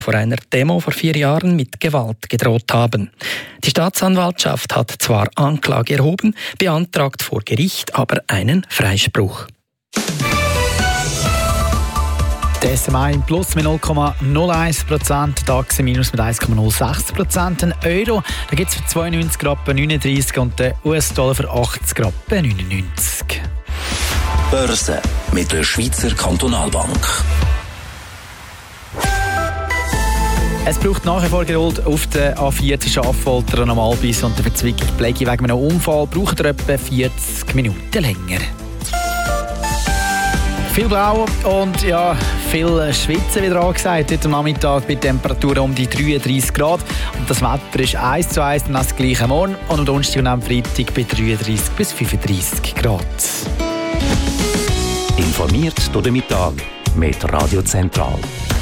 vor einer Demo vor 4 Jahren mit Gewalt gedroht haben. Die Staatsanwaltschaft hat zwar Anklage erhoben, beantragt vor Gericht aber einen Freispruch. Der SMI im Plus mit 0,01%, DAX im Minus mit 1,06%. Ein Euro, da gibt es für 92 Rappen 39 und den US-Dollar für 80 Rappen 99. Börse mit der Schweizer Kantonalbank. Es braucht nach wie vor Geduld auf der A4 zwischen Affoltern am Albis und der Verzwicklung Pflege wegen einem Unfall. Braucht ihr etwa 40 Minuten länger. Viel Blau und ja, viel Schwitzen wieder angesagt. Heute Nachmittag bei Temperaturen um die 33 Grad. Und das Wetter ist 1:1 und das gleiche morgen. Und am Donnerstag und am Freitag bei 33 bis 35 Grad. Informiert durch den Mittag mit Radio Zentral.